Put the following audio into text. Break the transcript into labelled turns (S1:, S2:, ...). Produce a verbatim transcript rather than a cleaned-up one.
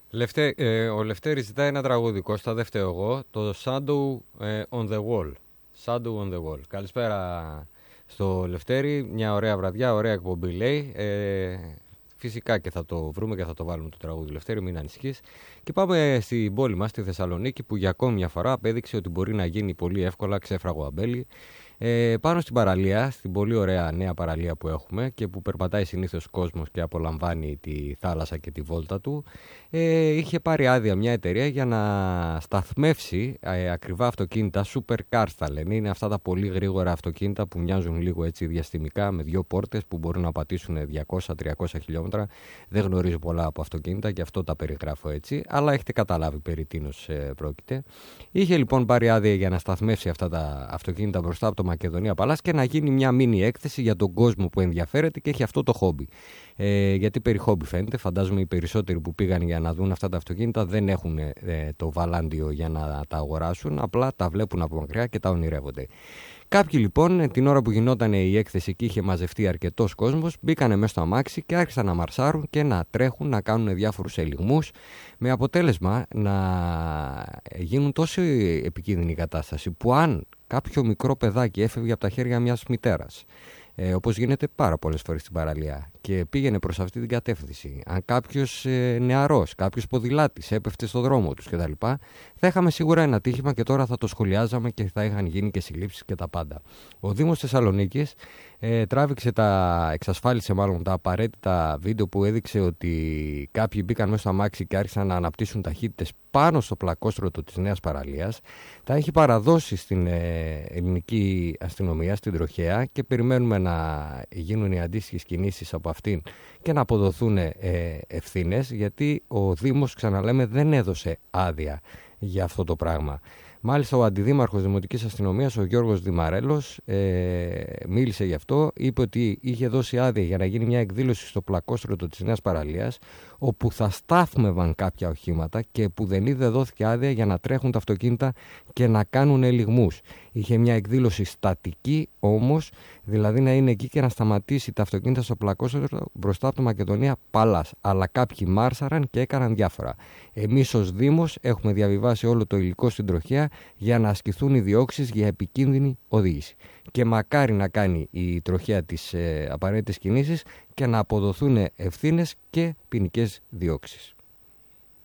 S1: Λευτέ, ε, ο Λευτέρης ζητάει ένα τραγούδι, Κώστα, δεν φταίω εγώ, το Shadow ε, on the Wall. Shadow on the Wall. Καλησπέρα στο Λευτέρη, μια ωραία βραδιά, ωραία εκπομπή λέει. Ε, φυσικά και θα το βρούμε και θα το βάλουμε το τραγούδι, Λευτέρη, μην ανησυχείς. Και πάμε στην πόλη μας, στη Θεσσαλονίκη, που για ακόμη μια φορά απέδειξε ότι μπορεί να γίνει πολύ εύκολα ξέφραγο αμπέλι. Ε, πάνω στην παραλία, στην πολύ ωραία νέα παραλία που έχουμε και που περπατάει συνήθως κόσμος και απολαμβάνει τη θάλασσα και τη βόλτα του, ε, είχε πάρει άδεια μια εταιρεία για να σταθμεύσει ε, ακριβά αυτοκίνητα, supercars τα λένε. Είναι αυτά τα πολύ γρήγορα αυτοκίνητα που μοιάζουν λίγο έτσι διαστημικά, με δύο πόρτες που μπορούν να πατήσουν διακόσια με τριακόσια χιλιόμετρα. Δεν γνωρίζω πολλά από αυτοκίνητα και αυτό τα περιγράφω έτσι, αλλά έχετε καταλάβει περί τίνος ε, πρόκειται. Είχε λοιπόν πάρει άδεια για να σταθμεύσει αυτά τα αυτοκίνητα μπροστά από το Μακεδονία Παλάς και να γίνει μια μίνι έκθεση για τον κόσμο που ενδιαφέρεται και έχει αυτό το χόμπι. Ε, γιατί περί χόμπι φαίνεται, φαντάζομαι οι περισσότεροι που πήγαν για να δουν αυτά τα αυτοκίνητα δεν έχουν ε, το βαλάντιο για να τα αγοράσουν, απλά τα βλέπουν από μακριά και τα ονειρεύονται. Κάποιοι λοιπόν, την ώρα που γινόταν η έκθεση και είχε μαζευτεί αρκετός κόσμος, μπήκανε μέσα στο αμάξι και άρχισαν να μαρσάρουν και να τρέχουν, να κάνουν διάφορους ελιγμούς, με αποτέλεσμα να γίνουν τόσο επικίνδυνη κατάσταση που αν κάποιο μικρό παιδάκι έφευγε από τα χέρια μιας μητέρας, ε, όπως γίνεται πάρα πολλές φορές στην παραλία, και πήγαινε προς αυτή την κατεύθυνση, αν κάποιος ε, νεαρός, κάποιος ποδηλάτης έπεφτε στο δρόμο τους κτλ., θα είχαμε σίγουρα ένα τύχημα και τώρα θα το σχολιάζαμε και θα είχαν γίνει και συλλήψεις και τα πάντα. Ο Δήμος Θεσσαλονίκης ε, τράβηξε τα, εξασφάλισε μάλλον τα απαραίτητα βίντεο που έδειξε ότι κάποιοι μπήκαν μέσα στο αμάξι και άρχισαν να αναπτύσσουν ταχύτητες πάνω στο πλακόστρωτο της νέας παραλίας. Τα έχει παραδώσει στην ε, ελληνική αστυνομία, στην τροχέα, και περιμένουμε να γίνουν οι αντίστοιχες κινήσεις από αυτήν και να αποδοθούν ε, ευθύνες, γιατί ο Δήμος, ξαναλέμε, δεν έδωσε άδεια για αυτό το πράγμα. Μάλιστα ο Αντιδήμαρχος Δημοτικής Αστυνομίας, ο Γιώργος Δημαρέλος, ε, μίλησε γι' αυτό, είπε ότι είχε δώσει άδεια για να γίνει μια εκδήλωση στο πλακόστρωτο της νέας παραλίας, όπου θα στάθμευαν κάποια οχήματα και που δεν είδε δόθηκε άδεια για να τρέχουν τα αυτοκίνητα και να κάνουν ελιγμούς. Είχε μια εκδήλωση στατική όμως, δηλαδή να είναι εκεί και να σταματήσει τα αυτοκίνητα στο πλακόστρωτο μπροστά από το Μακεδονία Παλάς. Αλλά κάποιοι μάρσαραν και έκαναν διάφορα. Εμείς ως Δήμος έχουμε διαβιβάσει όλο το υλικό στην τροχέα για να ασκηθούν οι διώξεις για επικίνδυνη οδήγηση. Και μακάρι να κάνει η τροχέα τις ε, απαραίτητες κινήσεις και να αποδοθούν ευθύνες και ποινικές διώξεις.